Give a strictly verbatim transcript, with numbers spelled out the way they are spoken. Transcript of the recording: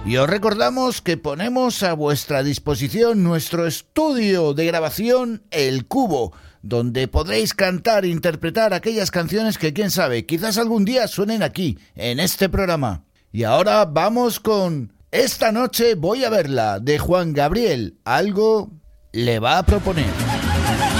Y os recordamos que ponemos a vuestra disposición nuestro estudio de grabación El Cubo, donde podréis cantar e interpretar aquellas canciones que, quién sabe, quizás algún día suenen aquí, en este programa. Y ahora vamos con Esta noche voy a verla, de Juan Gabriel. Algo le va a proponer.